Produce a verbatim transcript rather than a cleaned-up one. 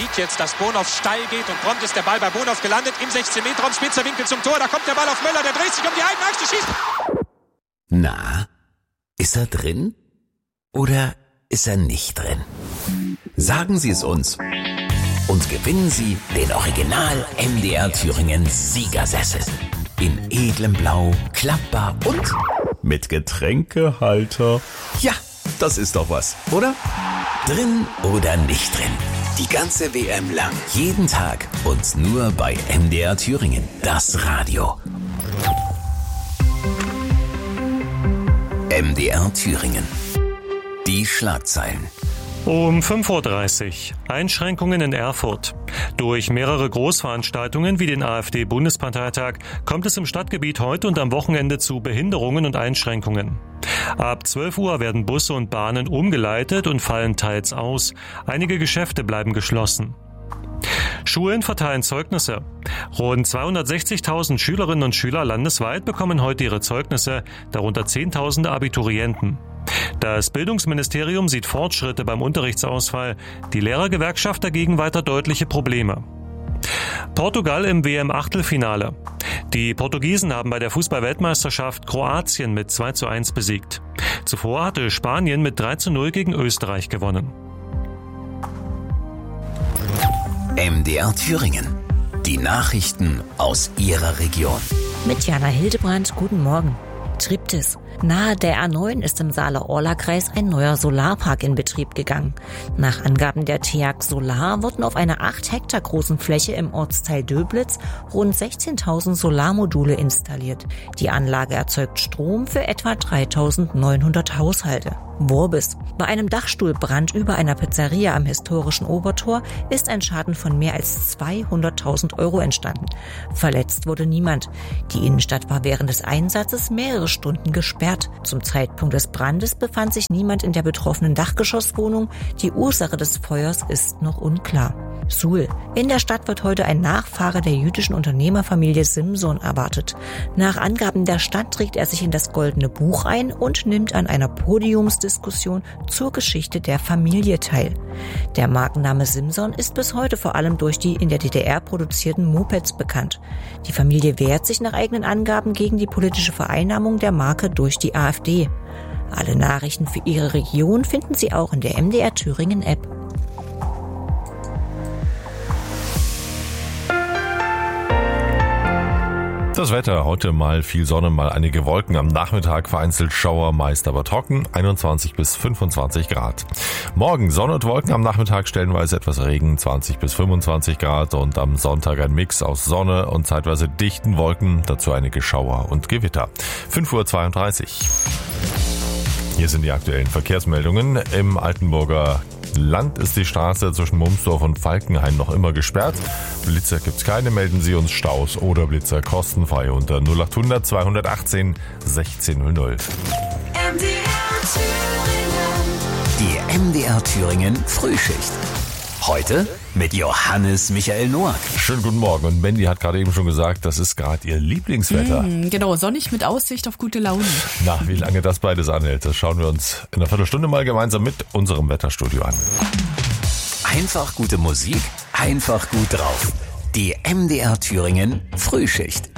sieht jetzt, dass Bonhoff steil geht und prompt ist der Ball bei Bonhoff gelandet im sechzehn Meter Raum, spitzer Winkel zum Tor, da kommt der Ball auf Möller, der dreht sich um die eigene Achse, schießt. Na, ist er drin oder ist er nicht drin? Sagen Sie es uns und gewinnen Sie den Original M D R Thüringen Siegersessel. In edlem Blau, klappbar und mit Getränkehalter. Ja, das ist doch was, oder? Drin oder nicht drin? Die ganze W M lang. Jeden Tag und nur bei M D R Thüringen. Das Radio. M D R Thüringen. Die Schlagzeilen. Um fünf Uhr dreißig. Einschränkungen in Erfurt. Durch mehrere Großveranstaltungen wie den AfD-Bundesparteitag kommt es im Stadtgebiet heute und am Wochenende zu Behinderungen und Einschränkungen. Ab zwölf Uhr werden Busse und Bahnen umgeleitet und fallen teils aus. Einige Geschäfte bleiben geschlossen. Schulen verteilen Zeugnisse. Rund zweihundertsechzigtausend Schülerinnen und Schüler landesweit bekommen heute ihre Zeugnisse, darunter Zehntausende Abiturienten. Das Bildungsministerium sieht Fortschritte beim Unterrichtsausfall, die Lehrergewerkschaft dagegen weiter deutliche Probleme. Portugal im W M-Achtelfinale. Die Portugiesen haben bei der Fußball-Weltmeisterschaft Kroatien mit zwei zu eins besiegt. Zuvor hatte Spanien mit drei zu null gegen Österreich gewonnen. M D R Thüringen. Die Nachrichten aus Ihrer Region. Mit Jana Hildebrandt, guten Morgen. Triptis. Nahe der A neun ist im Saale-Orla-Kreis ein neuer Solarpark in Betrieb gegangen. Nach Angaben der T E A G Solar wurden auf einer acht Hektar großen Fläche im Ortsteil Döblitz rund sechzehntausend Solarmodule installiert. Die Anlage erzeugt Strom für etwa dreitausendneunhundert Haushalte. Worbis. Bei einem Dachstuhlbrand über einer Pizzeria am historischen Obertor ist ein Schaden von mehr als zweihunderttausend Euro entstanden. Verletzt wurde niemand. Die Innenstadt war während des Einsatzes mehrere Stunden gesperrt. Zum Zeitpunkt des Brandes befand sich niemand in der betroffenen Dachgeschosswohnung. Die Ursache des Feuers ist noch unklar. Suhl. In der Stadt wird heute ein Nachfahre der jüdischen Unternehmerfamilie Simson erwartet. Nach Angaben der Stadt trägt er sich in das Goldene Buch ein und nimmt an einer Podiumsdiskussion zur Geschichte der Familie teil. Der Markenname Simson ist bis heute vor allem durch die in der D D R produzierten Mopeds bekannt. Die Familie wehrt sich nach eigenen Angaben gegen die politische Vereinnahmung der Marke durch die AfD. Alle Nachrichten für Ihre Region finden Sie auch in der M D R Thüringen App. Das Wetter, heute mal viel Sonne, mal einige Wolken, am Nachmittag vereinzelt Schauer, meist aber trocken, einundzwanzig bis fünfundzwanzig Grad. Morgen Sonne und Wolken, am Nachmittag stellenweise etwas Regen, zwanzig bis fünfundzwanzig Grad und am Sonntag ein Mix aus Sonne und zeitweise dichten Wolken, dazu einige Schauer und Gewitter. fünf Uhr zweiunddreißig. Hier sind die aktuellen Verkehrsmeldungen. Im Altenburger Land ist die Straße zwischen Mumsdorf und Falkenhain noch immer gesperrt. Blitzer gibt's keine, melden Sie uns Staus oder Blitzer kostenfrei unter null achthundert zweihundertachtzehn sechzehn null null. Die M D R Thüringen Frühschicht. Heute mit Johannes Michael Noack. Schönen guten Morgen. Und Mandy hat gerade eben schon gesagt, das ist gerade ihr Lieblingswetter. Mm, genau, sonnig mit Aussicht auf gute Laune. Na, wie lange das beides anhält, das schauen wir uns in einer Viertelstunde mal gemeinsam mit unserem Wetterstudio an. Einfach gute Musik, einfach gut drauf. Die M D R Thüringen Frühschicht.